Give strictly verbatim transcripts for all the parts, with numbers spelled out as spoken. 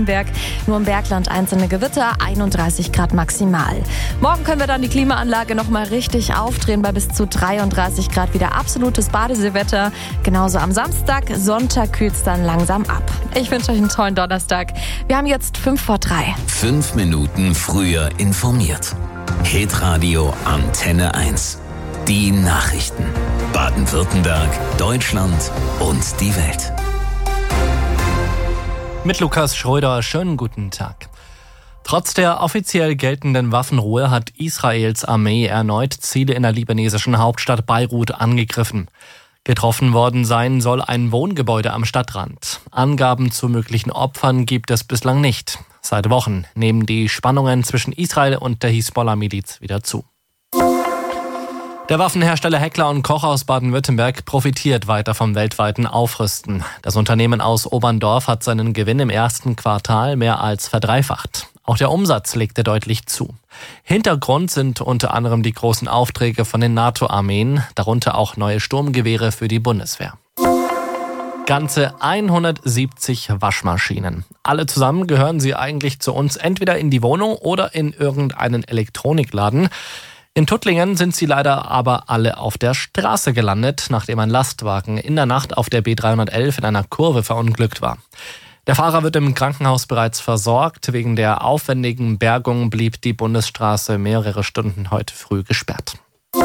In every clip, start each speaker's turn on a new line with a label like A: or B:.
A: Baden-Württemberg. Nur im Bergland einzelne Gewitter, einunddreißig Grad maximal. Morgen können wir dann die Klimaanlage nochmal richtig aufdrehen, bei bis zu dreiunddreißig Grad wieder absolutes Badeseewetter. Genauso am Samstag, Sonntag kühlt es dann langsam ab. Ich wünsche euch einen tollen Donnerstag. Wir haben jetzt fünf vor drei.
B: Fünf Minuten früher informiert. Hitradio Antenne eins. Die Nachrichten. Baden-Württemberg, Deutschland und die Welt.
C: Mit Lukas Schröder, schönen guten Tag. Trotz der offiziell geltenden Waffenruhe hat Israels Armee erneut Ziele in der libanesischen Hauptstadt Beirut angegriffen. Getroffen worden sein soll ein Wohngebäude am Stadtrand. Angaben zu möglichen Opfern gibt es bislang nicht. Seit Wochen nehmen die Spannungen zwischen Israel und der Hisbollah-Miliz wieder zu. Der Waffenhersteller Heckler und Koch aus Baden-Württemberg profitiert weiter vom weltweiten Aufrüsten. Das Unternehmen aus Oberndorf hat seinen Gewinn im ersten Quartal mehr als verdreifacht. Auch der Umsatz legte deutlich zu. Hintergrund sind unter anderem die großen Aufträge von den NATO-Armeen, darunter auch neue Sturmgewehre für die Bundeswehr. Ganze hundertsiebzig Waschmaschinen. Alle zusammen gehören sie eigentlich zu uns entweder in die Wohnung oder in irgendeinen Elektronikladen. In Tuttlingen sind sie leider aber alle auf der Straße gelandet, nachdem ein Lastwagen in der Nacht auf der B dreihundertelf in einer Kurve verunglückt war. Der Fahrer wird im Krankenhaus bereits versorgt. Wegen der aufwendigen Bergung blieb die Bundesstraße mehrere Stunden heute früh gesperrt.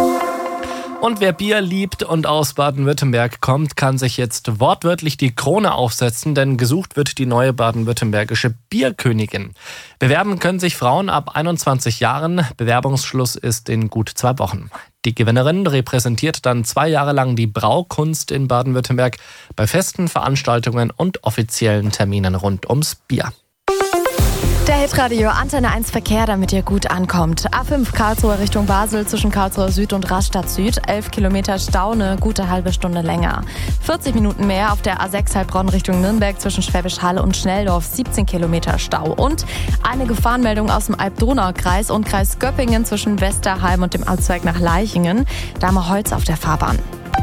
C: Und wer Bier liebt und aus Baden-Württemberg kommt, kann sich jetzt wortwörtlich die Krone aufsetzen, denn gesucht wird die neue baden-württembergische Bierkönigin. Bewerben können sich Frauen ab einundzwanzig Jahren. Bewerbungsschluss ist in gut zwei Wochen. Die Gewinnerin repräsentiert dann zwei Jahre lang die Braukunst in Baden-Württemberg bei Festen, Veranstaltungen und offiziellen Terminen rund ums Bier.
A: Der Hitradio Antenne eins Verkehr, damit ihr gut ankommt. A fünf Karlsruhe Richtung Basel zwischen Karlsruhe Süd und Rastatt Süd. elf Kilometer Stau, eine gute halbe Stunde länger. vierzig Minuten mehr auf der A sechs Heilbronn Richtung Nürnberg zwischen Schwäbisch Hall und Schnelldorf. siebzehn Kilometer Stau. Und eine Gefahrenmeldung aus dem Alb-Donau-Kreis und Kreis Göppingen zwischen Westerheim und dem Ausweg nach Leichingen. Da haben wir Holz auf der Fahrbahn.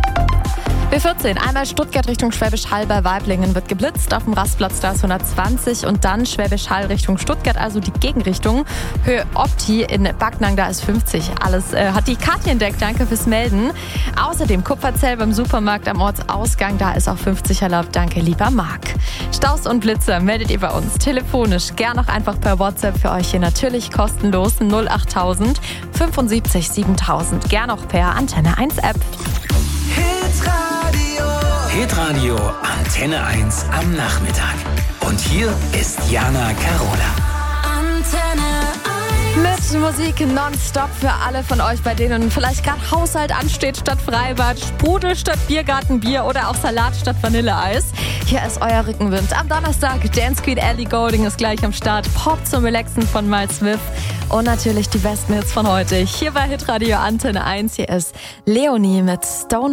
A: B vierzehn, einmal Stuttgart Richtung Schwäbisch Hall bei Weiblingen wird geblitzt. Auf dem Rastplatz da ist hundertzwanzig und dann Schwäbisch Hall Richtung Stuttgart, also die Gegenrichtung. Höhe Opti in Backnang, da ist fünfzig. Alles äh, hat die Katja entdeckt, danke fürs Melden. Außerdem Kupferzell beim Supermarkt am Ortsausgang, da ist auch fünfzig erlaubt, danke lieber Marc. Staus und Blitze meldet ihr bei uns telefonisch, gern auch einfach per WhatsApp für euch hier natürlich kostenlos null achttausend fünfundsiebzig siebentausend, gern auch per Antenne eins App.
B: Hitradio Antenne eins am Nachmittag. Und hier ist Jana Karola.
A: Antenne eins. Mit Musik nonstop für alle von euch, bei denen vielleicht gerade Haushalt ansteht statt Freibad, Sprudel statt Biergartenbier oder auch Salat statt Vanilleeis. Hier ist euer Rückenwind. Am Donnerstag Dance Queen Ellie Goulding ist gleich am Start. Pop zum Relaxen von Miles Smith. Und natürlich die besten Hits von heute. Hier bei Hitradio Antenne eins. Hier ist Leonie mit Stone.